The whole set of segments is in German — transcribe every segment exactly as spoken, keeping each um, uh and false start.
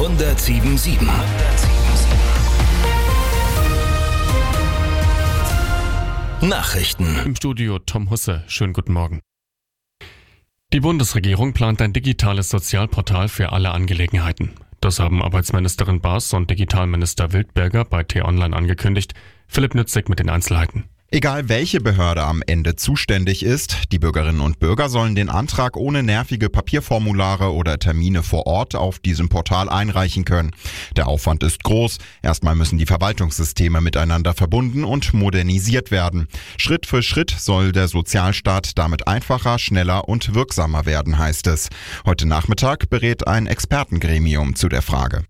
hundertsieben Komma sieben. Nachrichten. Im Studio Tom Husse. Schönen guten Morgen. Die Bundesregierung plant ein digitales Sozialportal für alle Angelegenheiten. Das haben Arbeitsministerin Baas und Digitalminister Wildberger bei T-Online angekündigt. Philipp Nützig mit den Einzelheiten. Egal welche Behörde am Ende zuständig ist, die Bürgerinnen und Bürger sollen den Antrag ohne nervige Papierformulare oder Termine vor Ort auf diesem Portal einreichen können. Der Aufwand ist groß. Erstmal müssen die Verwaltungssysteme miteinander verbunden und modernisiert werden. Schritt für Schritt soll der Sozialstaat damit einfacher, schneller und wirksamer werden, heißt es. Heute Nachmittag berät ein Expertengremium zu der Frage.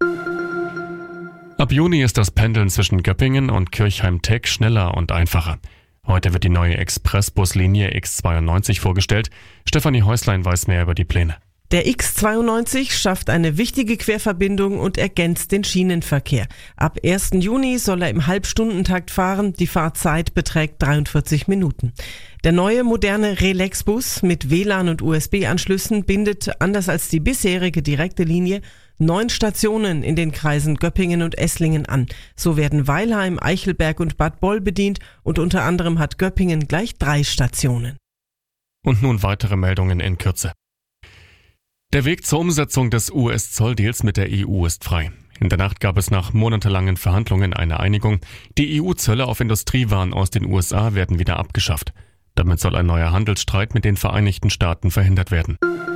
Ab Juni ist das Pendeln zwischen Göppingen und Kirchheim-Teck schneller und einfacher. Heute wird die neue Expressbuslinie X zweiundneunzig vorgestellt. Stefanie Häuslein weiß mehr über die Pläne. Der X zweiundneunzig schafft eine wichtige Querverbindung und ergänzt den Schienenverkehr. Ab ersten Juni soll er im Halbstundentakt fahren. Die Fahrzeit beträgt dreiundvierzig Minuten. Der neue moderne Relax-Bus mit W L A N und U S B-Anschlüssen bindet, anders als die bisherige direkte Linie, neun Stationen in den Kreisen Göppingen und Esslingen an. So werden Weilheim, Eichelberg und Bad Boll bedient und unter anderem hat Göppingen gleich drei Stationen. Und nun weitere Meldungen in Kürze. Der Weg zur Umsetzung des U S-Zolldeals mit der E U ist frei. In der Nacht gab es nach monatelangen Verhandlungen eine Einigung. Die E U-Zölle auf Industriewaren aus den U S A werden wieder abgeschafft. Damit soll ein neuer Handelsstreit mit den Vereinigten Staaten verhindert werden.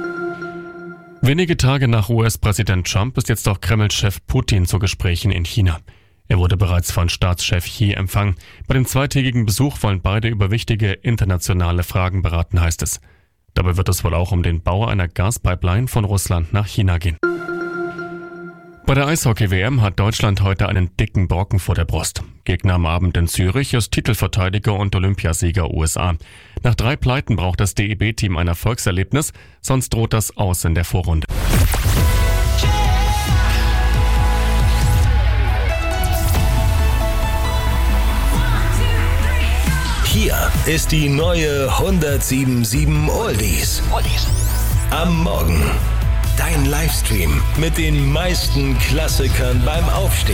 Wenige Tage nach U S-Präsident Trump ist jetzt auch Kreml-Chef Putin zu Gesprächen in China. Er wurde bereits von Staatschef Xi empfangen. Bei dem zweitägigen Besuch wollen beide über wichtige internationale Fragen beraten, heißt es. Dabei wird es wohl auch um den Bau einer Gaspipeline von Russland nach China gehen. Bei der Eishockey-W M hat Deutschland heute einen dicken Brocken vor der Brust. Gegner am Abend in Zürich ist Titelverteidiger und Olympiasieger U S A. Nach drei Pleiten braucht das D E B-Team ein Erfolgserlebnis, sonst droht das Aus in der Vorrunde. Hier ist die neue hundertsieben Komma sieben Oldies. Am Morgen. Dein Livestream mit den meisten Klassikern beim Aufstehen.